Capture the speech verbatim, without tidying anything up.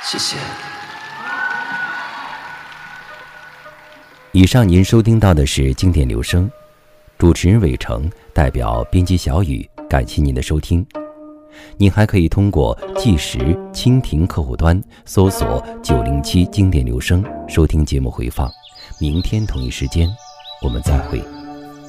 谢谢。 以上您收听到的是经典留声，主持人伟成，代表编辑小雨，感谢您的收听。您还可以通过计时蜻蜓客户端搜索九零七经典留声收听节目回放。明天同一时间我们再会。